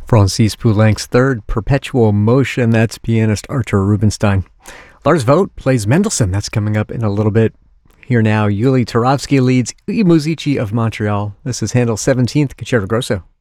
Francis Poulenc's third, Perpetual Motion. That's pianist Artur Rubinstein. Lars Vogt plays Mendelssohn. That's coming up in a little bit. Here now, Yuli Turovsky leads I Musici of Montreal. This is Handel's 17th Concerto Grosso.